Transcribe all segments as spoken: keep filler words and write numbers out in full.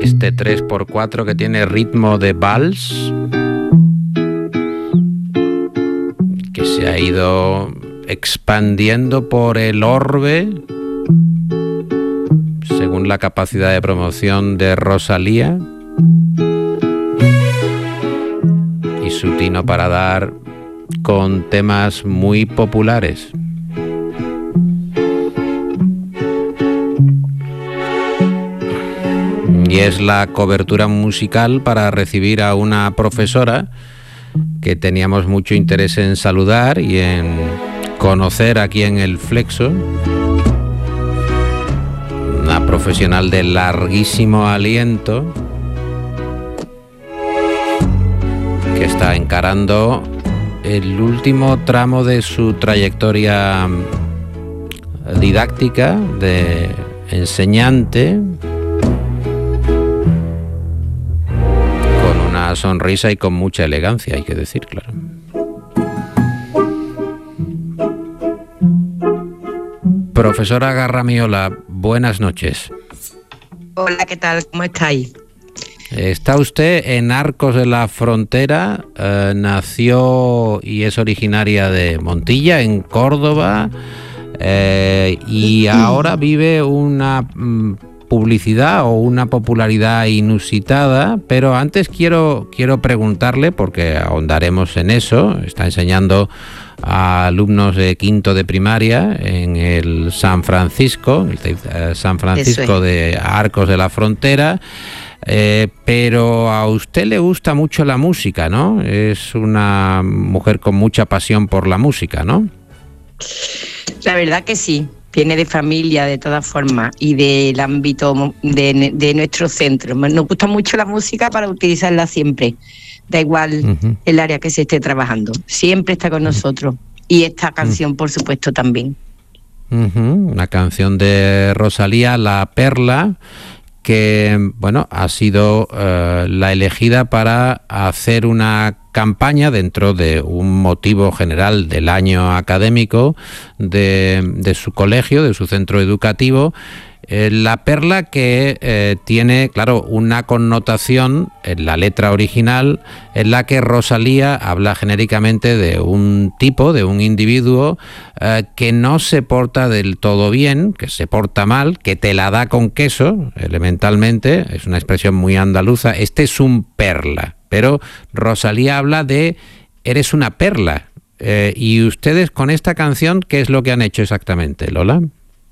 este tres por cuatro que tiene ritmo de vals, que se ha ido expandiendo por el orbe según la capacidad de promoción de Rosalía y su tino para dar con temas muy populares. Y es la cobertura musical para recibir a una profesora que teníamos mucho interés en saludar y en conocer aquí en el Flexo. Una profesional de larguísimo aliento que está encarando el último tramo de su trayectoria didáctica de enseñante, con una sonrisa y con mucha elegancia, hay que decir, claro. Profesora Garramiola, buenas noches. Hola, ¿qué tal? ¿Cómo estáis? Está usted en Arcos de la Frontera, eh, nació y es originaria de Montilla, en Córdoba, eh, y ahora vive una mm, publicidad o una popularidad inusitada, pero antes quiero, quiero preguntarle, porque ahondaremos en eso, está enseñando a alumnos de quinto de primaria en el San Francisco, el San Francisco de Arcos de la Frontera, eh, pero a usted le gusta mucho la música, ¿no? Es una mujer con mucha pasión por la música, ¿no? La verdad que sí, viene de familia de todas formas y del ámbito de, de nuestro centro. Nos gusta mucho la música para utilizarla siempre. Da igual uh-huh. el área que se esté trabajando, siempre está con nosotros. Y esta canción, uh-huh. por supuesto, también. Uh-huh. Una canción de Rosalía, La Perla, que bueno, ha sido uh, la elegida para hacer una campaña dentro de un motivo general del año académico de, de su colegio, de su centro educativo. Eh, la perla que eh, tiene, claro, una connotación en la letra original en la que Rosalía habla genéricamente de un tipo, de un individuo eh, que no se porta del todo bien, que se porta mal, que te la da con queso, elementalmente, es una expresión muy andaluza. Este es un perla, pero Rosalía habla de eres una perla. Eh, y ustedes con esta canción, ¿qué es lo que han hecho exactamente, Lola?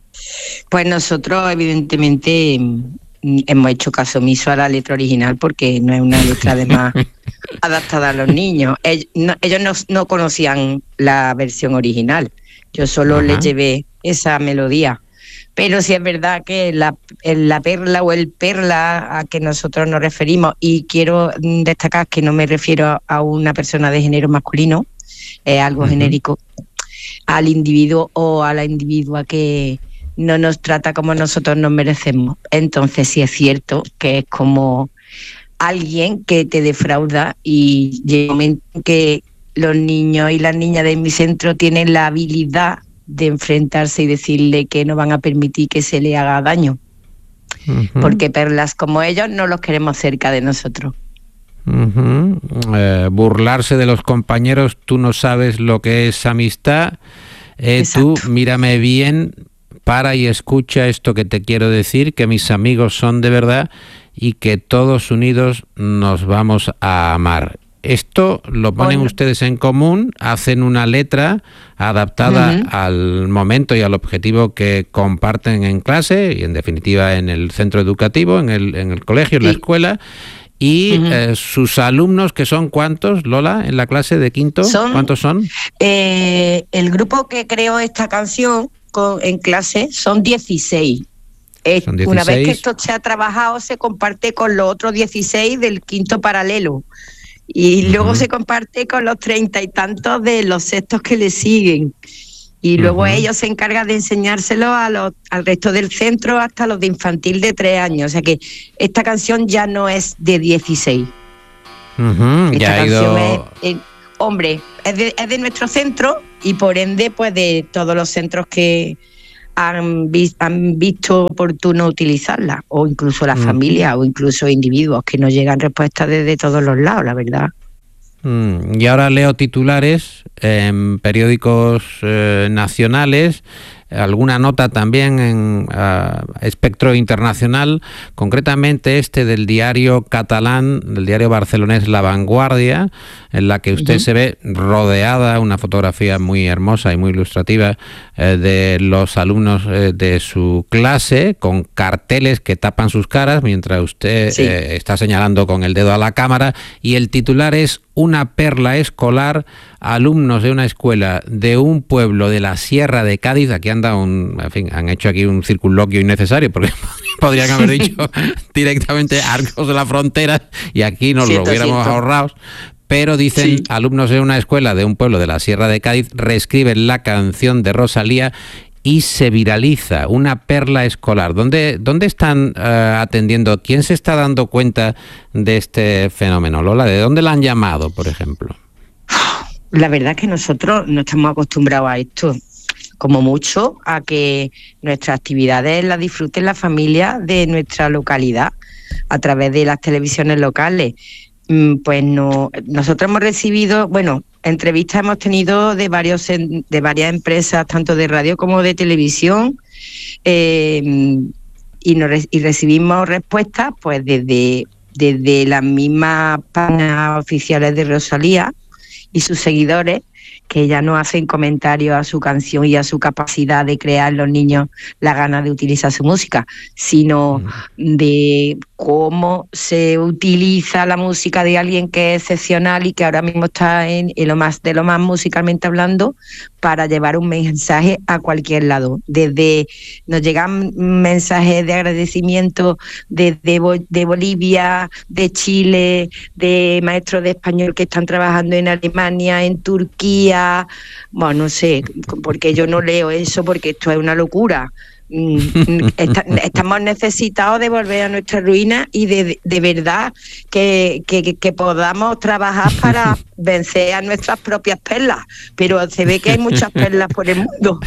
Pues nosotros evidentemente hemos hecho caso omiso a la letra original porque no es una letra además adaptada a los niños. Ellos no, ellos no, no conocían la versión original, yo solo Ajá. les llevé esa melodía. Pero sí es verdad que la, la perla o el perla a que nosotros nos referimos, y quiero destacar que no me refiero a una persona de género masculino, es algo uh-huh. genérico, al individuo o a la individua que no nos trata como nosotros nos merecemos. Entonces sí es cierto que es como alguien que te defrauda, y llega un momento en que los niños y las niñas de mi centro tienen la habilidad de enfrentarse y decirle que no van a permitir que se le haga daño. Uh-huh. Porque perlas como ellos no los queremos cerca de nosotros. Uh-huh. Eh, burlarse de los compañeros, tú no sabes lo que es amistad. Eh, tú mírame bien, para y escucha esto que te quiero decir, que mis amigos son de verdad y que todos unidos nos vamos a amar. Esto lo ponen Oye. ustedes en común, hacen una letra adaptada uh-huh. al momento y al objetivo que comparten en clase y en definitiva en el centro educativo, en el, en el colegio, en sí. la escuela. Y uh-huh. eh, sus alumnos, que son ¿cuántos, Lola, en la clase de quinto? Son, ¿Cuántos son? Eh, el grupo que creó esta canción con, en clase son dieciséis. Eh, son dieciséis. Una vez que esto se ha trabajado, se comparte con los otros dieciséis del quinto paralelo. Y uh-huh. luego se comparte con los treinta y tantos de los sextos que le siguen. Y luego uh-huh. ellos se encargan de enseñárselo a los, al resto del centro, hasta los de infantil de tres años. O sea que esta canción ya no es de dieciséis. Uh-huh. Esta ya canción ha ido... es, es, hombre, es de, es de nuestro centro y por ende pues de todos los centros que han, vi, han visto oportuno utilizarla, o incluso la mm. familia, o incluso individuos, que nos llegan respuestas desde todos los lados, la verdad. Mm. Y ahora leo titulares en periódicos eh, nacionales, alguna nota también en uh, espectro internacional, concretamente este del diario catalán, del diario barcelonés La Vanguardia, en la que usted uh-huh. se ve rodeada, una fotografía muy hermosa y muy ilustrativa eh, de los alumnos eh, de su clase, con carteles que tapan sus caras mientras usted sí. eh, está señalando con el dedo a la cámara, y el titular es "Una perla escolar, alumnos de una escuela de un pueblo de la Sierra de Cádiz". Aquí anda un, en fin, han hecho aquí un circunloquio innecesario, porque podrían haber dicho directamente Arcos de la Frontera y aquí nos siento, lo hubiéramos siento. ahorrado. Pero dicen, sí. alumnos de una escuela de un pueblo de la Sierra de Cádiz reescriben la canción de Rosalía y se viraliza, una perla escolar. ¿Dónde, dónde están uh, atendiendo? ¿Quién se está dando cuenta de este fenómeno, Lola? ¿De dónde la han llamado, por ejemplo? La verdad es que nosotros no estamos acostumbrados a esto, como mucho a que nuestras actividades las disfruten la familia de nuestra localidad a través de las televisiones locales. Pues no, nosotros hemos recibido, bueno, entrevistas hemos tenido de varios de varias empresas, tanto de radio como de televisión, eh, y, nos, y recibimos respuestas pues desde, desde las mismas páginas oficiales de Rosalía y sus seguidores, que ya no hacen comentarios a su canción y a su capacidad de crear en los niños la gana de utilizar su música, sino de cómo se utiliza la música de alguien que es excepcional y que ahora mismo está en, en lo más de lo más musicalmente hablando, para llevar un mensaje a cualquier lado. Desde nos llegan mensajes de agradecimiento desde Bo, de Bolivia, de Chile, de maestros de español que están trabajando en Alemania, en Turquía. Bueno, no sé, porque yo no leo eso, porque esto es una locura. Está, estamos necesitados de volver a nuestra ruina y de, de verdad que, que, que podamos trabajar para vencer a nuestras propias perlas, pero se ve que hay muchas perlas por el mundo.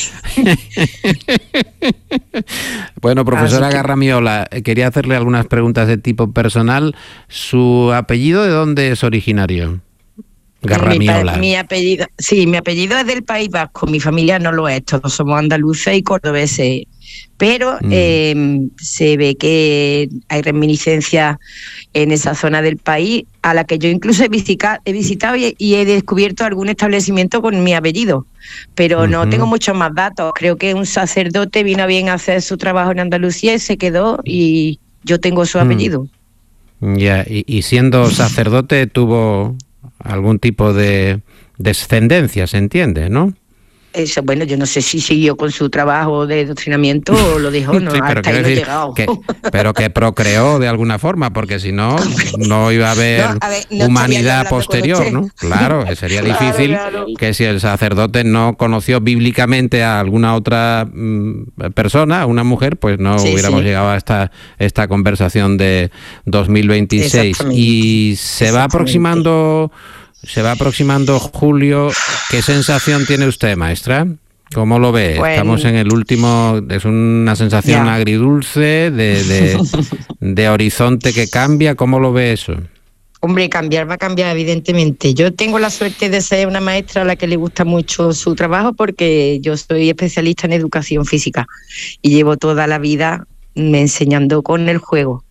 Bueno, profesora que... Garramiola, quería hacerle algunas preguntas de tipo personal. ¿Su apellido de dónde es originario? Garramiola. Mi, mi apellido, sí, mi apellido es del País Vasco, mi familia no lo es, todos somos andaluces y cordobeses, pero mm. eh, se ve que hay reminiscencias en esa zona del país, a la que yo incluso he, visita, he visitado y, y he descubierto algún establecimiento con mi apellido, pero uh-huh. no tengo muchos más datos. Creo que un sacerdote vino bien a hacer su trabajo en Andalucía y se quedó, y yo tengo su apellido. Ya, yeah. y, y siendo sacerdote tuvo algún tipo de descendencia, se entiende, ¿no? Eso, bueno, yo no sé si siguió con su trabajo de doctrinamiento o lo dejó, no, sí, hasta ahí no he llegado. Que, pero que procreó de alguna forma, porque si no, no iba a haber, no, a ver, no humanidad posterior, ¿no? Claro, que sería claro, difícil claro. que si el sacerdote no conoció bíblicamente a alguna otra mm, persona, a una mujer, pues no sí, hubiéramos sí. llegado a esta, esta conversación de dos mil veintiséis. Y se va aproximando... Se va aproximando julio. ¿Qué sensación tiene usted, maestra? ¿Cómo lo ve? Bueno, estamos en el último... Es una sensación ya. agridulce, de, de, de horizonte que cambia. ¿Cómo lo ve eso? Hombre, cambiar va a cambiar, evidentemente. Yo tengo la suerte de ser una maestra a la que le gusta mucho su trabajo, porque yo soy especialista en educación física y llevo toda la vida enseñando con el juego.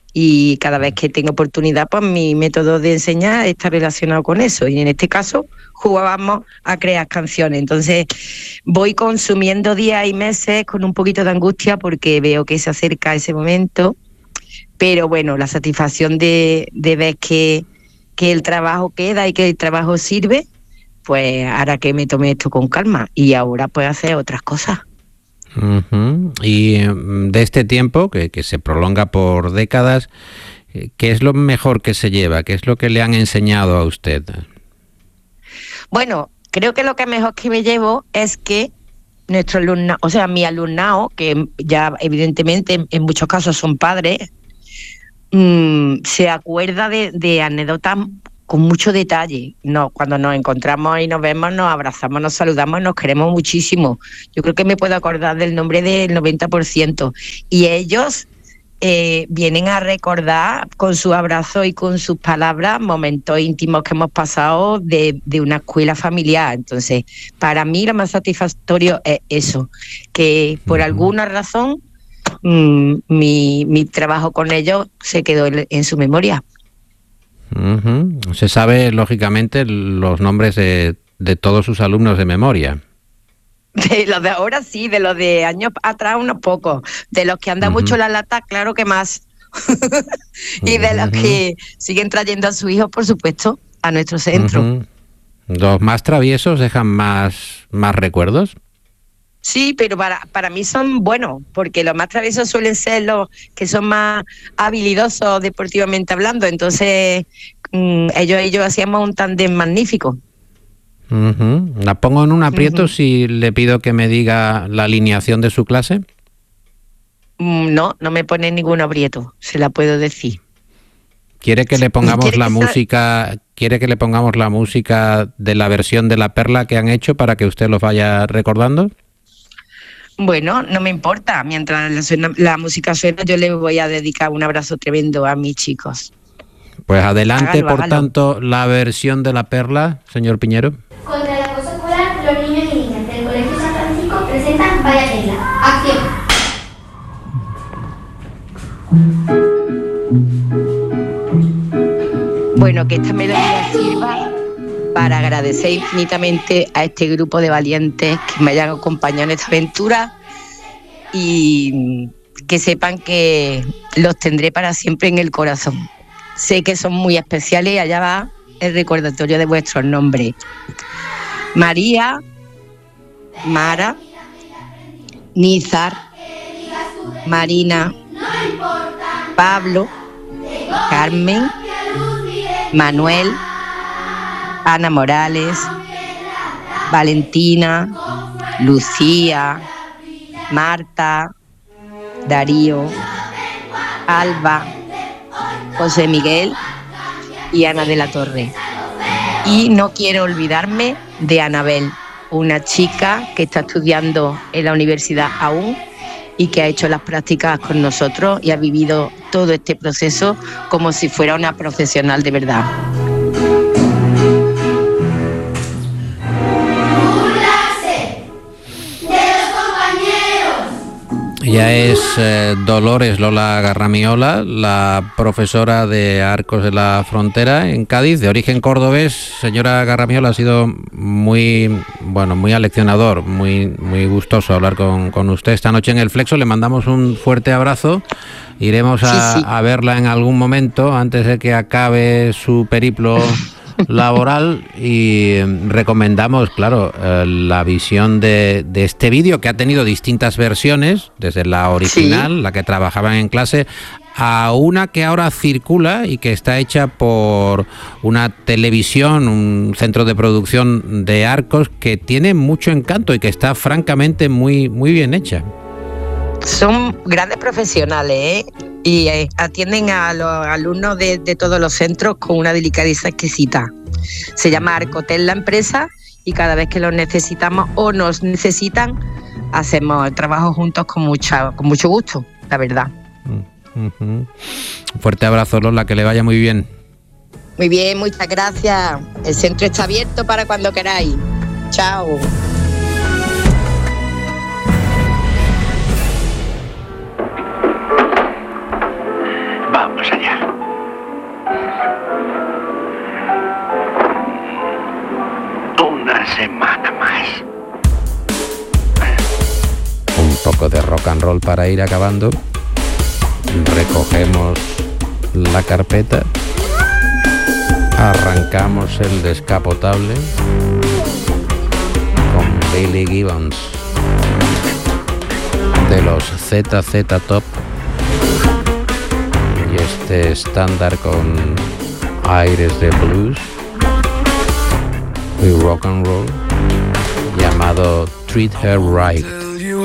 Y cada vez que tengo oportunidad, pues mi método de enseñar está relacionado con eso. Y en este caso jugábamos a crear canciones. Entonces voy consumiendo días y meses con un poquito de angustia, porque veo que se acerca ese momento. Pero bueno, la satisfacción de, de ver que, que el trabajo queda y que el trabajo sirve, pues hará que me tome esto con calma. Y ahora puedo hacer otras cosas. Uh-huh. Y de este tiempo, que, que se prolonga por décadas, ¿qué es lo mejor que se lleva? ¿Qué es lo que le han enseñado a usted? Bueno, creo que lo que mejor que me llevo es que nuestro alumnado, o sea, mi alumnado, que ya evidentemente en muchos casos son padres, mmm, se acuerda de, de anécdotas con mucho detalle. No, cuando nos encontramos y nos vemos, nos abrazamos, nos saludamos, nos queremos muchísimo. Yo creo que me puedo acordar del nombre del noventa por ciento. Y ellos eh, vienen a recordar con su abrazo y con sus palabras momentos íntimos que hemos pasado de, de una escuela familiar. Entonces, para mí lo más satisfactorio es eso, que por uh-huh. alguna razón mmm, mi, mi trabajo con ellos se quedó en, en su memoria. Uh-huh. Se sabe, lógicamente, los nombres de, de todos sus alumnos de memoria. De los de ahora sí, de los de años atrás unos pocos. De los que andan uh-huh. mucho la lata, claro que más. Y de uh-huh. los que siguen trayendo a sus hijos, por supuesto, a nuestro centro. Uh-huh. ¿Los más traviesos dejan más, más recuerdos? Sí, pero para, para mí son buenos, porque los más traviesos suelen ser los que son más habilidosos deportivamente hablando. Entonces, mmm, ellos y yo hacíamos un tándem magnífico. Uh-huh. ¿La pongo en un aprieto uh-huh. si le pido que me diga la alineación de su clase? No, no me pone ningún aprieto, se la puedo decir. ¿Quiere que le pongamos la música, quiere que le pongamos la música de la versión de La Perla que han hecho para que usted los vaya recordando? Bueno, no me importa. Mientras la, suena, la música suena, yo le voy a dedicar un abrazo tremendo a mis chicos. Pues adelante, hágalo, por hágalo. tanto, la versión de La Perla, señor Piñero. Contra el acoso escolar, los niños y niñas del Colegio San Francisco presentan Vaya Tela. ¡Acción! Bueno, que esta melodía sirva para agradecer infinitamente a este grupo de valientes que me hayan acompañado en esta aventura y que sepan que los tendré para siempre en el corazón. Sé que son muy especiales y allá va el recordatorio de vuestros nombres. María, Mara, Nizar, Marina, Pablo, Carmen, Manuel, Ana Morales, Valentina, Lucía, Marta, Darío, Alba, José Miguel y Ana de la Torre. Y no quiero olvidarme de Anabel, una chica que está estudiando en la universidad aún y que ha hecho las prácticas con nosotros y ha vivido todo este proceso como si fuera una profesional de verdad. Ella es eh, Dolores Lola Garramiola, la profesora de Arcos de la Frontera en Cádiz, de origen cordobés. Señora Garramiola, ha sido muy, bueno, muy aleccionador, muy, muy gustoso hablar con, con usted esta noche en El Flexo. Le mandamos un fuerte abrazo. Iremos a, sí, sí. a verla en algún momento antes de que acabe su periplo laboral y recomendamos, claro, eh, la visión de, de este vídeo que ha tenido distintas versiones, desde la original, sí. la que trabajaban en clase, a una que ahora circula y que está hecha por una televisión, un centro de producción de Arcos que tiene mucho encanto y que está francamente muy, muy bien hecha. Son grandes profesionales, ¿eh? Y eh, atienden a los alumnos de, de todos los centros con una delicadeza exquisita. Se llama Arcotel la empresa y cada vez que los necesitamos o nos necesitan, hacemos el trabajo juntos con, mucha, con mucho gusto, la verdad. Uh-huh. Un fuerte abrazo, Lola, que le vaya muy bien. Muy bien, muchas gracias. El centro está abierto para cuando queráis. Chao. Vamos allá. Una semana más. Un poco de rock and roll para ir acabando. Recogemos la carpeta. Arrancamos el descapotable con Billy Gibbons de los Z Z Top. Y este estándar con aires de blues y rock and roll llamado Treat Her Right.